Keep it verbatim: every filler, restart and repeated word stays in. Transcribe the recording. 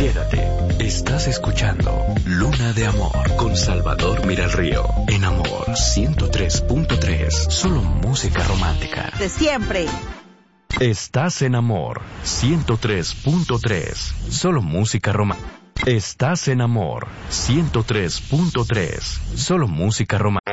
Quédate. Estás escuchando Luna de Amor con Salvador Miralrío. En Amor ciento tres punto tres. Solo música romántica. De siempre. Estás en Amor ciento tres punto tres. Solo música romántica. Estás en Amor ciento tres punto tres. Solo música romántica.